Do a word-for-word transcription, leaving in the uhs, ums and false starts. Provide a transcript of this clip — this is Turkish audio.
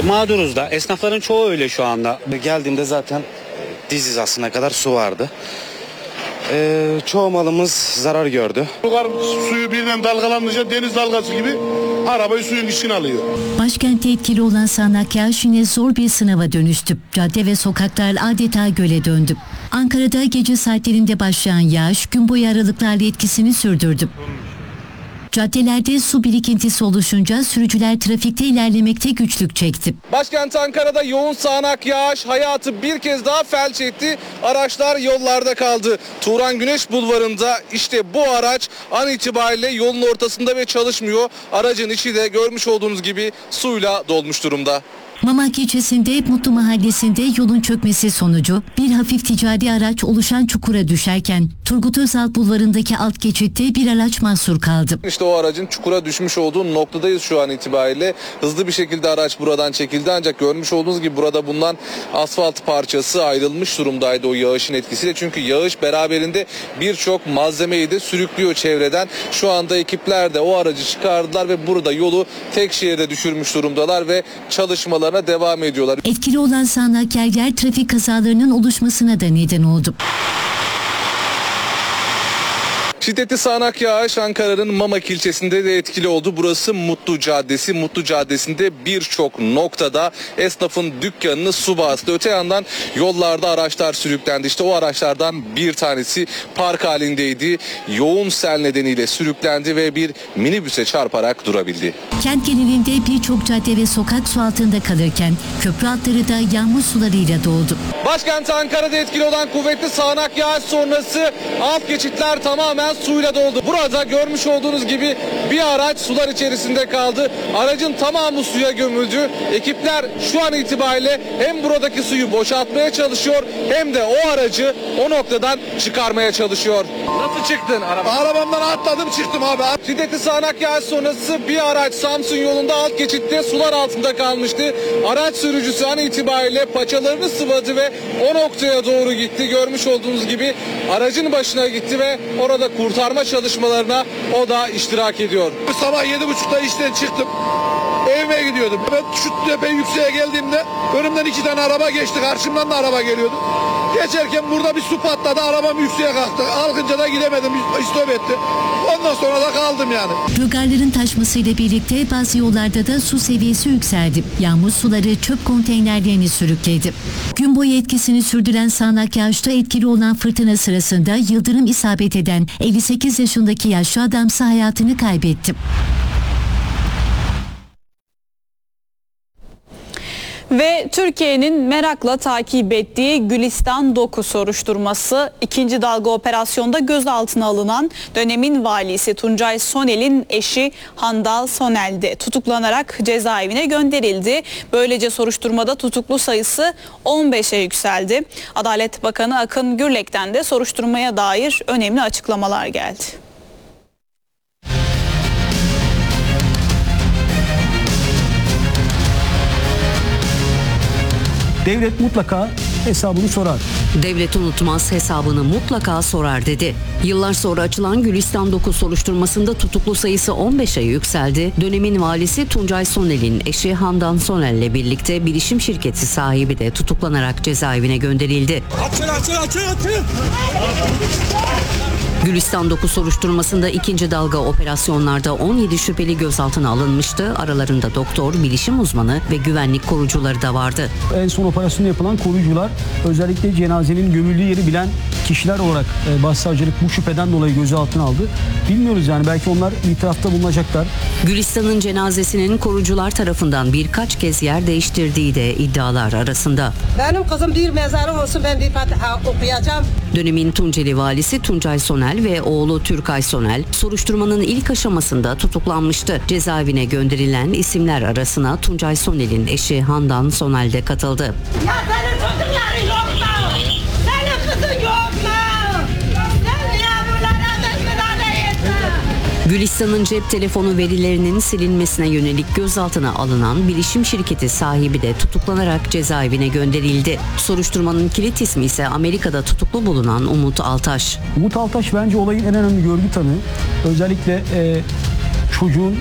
Mağduruz da. Esnafların çoğu öyle şu anda. Geldiğimde zaten diz hizasına kadar su vardı. Ee, çoğu malımız zarar gördü. Yukarı suyu birden dalgalanınca deniz dalgası gibi arabayı suyun içine alıyor. Başkentte etkili olan sağanak yağış yine zor bir sınava dönüştü. Cadde ve sokaklar adeta göle döndü. Ankara'da gece saatlerinde başlayan yağış gün boyu aralıklarla etkisini sürdürdü. Caddelerde su birikintisi oluşunca sürücüler trafikte ilerlemekte güçlük çekti. Başkent Ankara'da yoğun sağanak yağış hayatı bir kez daha felç etti. Araçlar yollarda kaldı. Turan Güneş Bulvarı'nda işte bu araç an itibariyle yolun ortasında ve çalışmıyor. Aracın içi de görmüş olduğunuz gibi suyla dolmuş durumda. Mamak ilçesinde Mutlu Mahallesi'nde yolun çökmesi sonucu bir hafif ticari araç oluşan çukura düşerken Turgut Özal Bulvarı'ndaki alt geçitte bir araç mahsur kaldı. İşte o aracın çukura düşmüş olduğu noktadayız şu an itibariyle. Hızlı bir şekilde araç buradan çekildi ancak görmüş olduğunuz gibi burada bulunan asfalt parçası ayrılmış durumdaydı o yağışın etkisiyle. Çünkü yağış beraberinde birçok malzemeyi de sürüklüyor çevreden. Şu anda ekipler de o aracı çıkardılar ve burada yolu tek şeride düşürmüş durumdalar ve çalışmalar devam ediyorlar. Etkili olan sağanak yer trafik kazalarının oluşmasına da neden oldu. Şiddetli sağanak yağış Ankara'nın Mamak ilçesinde de etkili oldu. Burası Mutlu Caddesi. Mutlu Caddesi'nde birçok noktada esnafın dükkanını su bastı. Öte yandan yollarda araçlar sürüklendi. İşte o araçlardan bir tanesi park halindeydi. Yoğun sel nedeniyle sürüklendi ve bir minibüse çarparak durabildi. Kent genelinde birçok cadde ve sokak su altında kalırken köprü altları da yağmur sularıyla doldu. Başkent Ankara'da etkili olan kuvvetli sağanak yağış sonrası alt geçitler tamamen suyla doldu. Burada görmüş olduğunuz gibi bir araç sular içerisinde kaldı. Aracın tamamı suya gömüldü. Ekipler şu an itibariyle hem buradaki suyu boşaltmaya çalışıyor hem de o aracı o noktadan çıkarmaya çalışıyor. Nasıl çıktın araba? Arabamdan atladım çıktım abi. Şiddetli sağanak yağış sonrası bir araç Samsun yolunda alt geçitte sular altında kalmıştı. Araç sürücüsü an itibariyle paçalarını sıvadı ve o noktaya doğru gitti. Görmüş olduğunuz gibi aracın başına gitti ve orada kurtarma çalışmalarına o da iştirak ediyor. Sabah yedi buçukta işten çıktım. Evime gidiyordum. Ben şu tepe yükseğe geldiğimde önümden iki tane araba geçti. Karşımdan da araba geliyordu. Geçerken burada bir su patladı. Arabam yükseğe kalktı. Kalkınca da gidemedim. İstop etti. Ondan sonra da kaldım yani. Rögarların taşmasıyla birlikte bazı yollarda da su seviyesi yükseldi. Yağmur suları çöp konteynerlerini sürükledi. Gün boyu etkisini sürdüren sağanak yağışta etkili olan fırtına sırasında yıldırım isabet eden elli sekiz yaşındaki yaşlı adamsa hayatını kaybetti. Ve Türkiye'nin merakla takip ettiği Gülistan Doku soruşturması ikinci dalga operasyonda gözaltına alınan dönemin valisi Tuncay Sonel'in eşi Handal Sonel'de tutuklanarak cezaevine gönderildi. Böylece soruşturmada tutuklu sayısı on beşe yükseldi. Adalet Bakanı Akın Gürlek'ten de soruşturmaya dair önemli açıklamalar geldi. Devlet mutlaka hesabını sorar. Devlet unutmaz, hesabını mutlaka sorar dedi. Yıllar sonra açılan Gülistan Doku soruşturmasında tutuklu sayısı on beşe yükseldi. Dönemin valisi Tuncay Sonel'in eşi Handan Sonel'le birlikte bilişim şirketi sahibi de tutuklanarak cezaevine gönderildi. Açın açın açın açın. Gülistan Doku soruşturmasında ikinci dalga operasyonlarda on yedi şüpheli gözaltına alınmıştı. Aralarında doktor, bilişim uzmanı ve güvenlik korucuları da vardı. En son operasyonu yapılan koruyucular özellikle cenazenin gömüldüğü yeri bilen kişiler olarak e, Başsavcılık bu şüpheden dolayı gözaltına aldı. Bilmiyoruz yani, belki onlar itirafta bulunacaklar. Gülistan'ın cenazesinin korucular tarafından birkaç kez yer değiştirdiği de iddialar arasında. Benim kızım bir mezarı olsun, ben bir Fatiha okuyacağım. Dönemin Tunceli valisi Tuncay Sonel ve oğlu Türkay Sonel soruşturmanın ilk aşamasında tutuklanmıştı. Cezaevine gönderilen isimler arasına Tuncay Sonel'in eşi Handan Sonel de katıldı. Ya senin çocukların yok mu? Senin kızın yok mu? Sen yavrulara müdahale etme. Gülistan'ın cep telefonu verilerinin silinmesine yönelik gözaltına alınan bilişim şirketi sahibi de tutuklanarak cezaevine gönderildi. Soruşturmanın kilit ismi ise Amerika'da tutuklu bulunan Umut Altaş. Umut Altaş bence olayın en önemli görgü tanığı. Özellikle e, çocuğun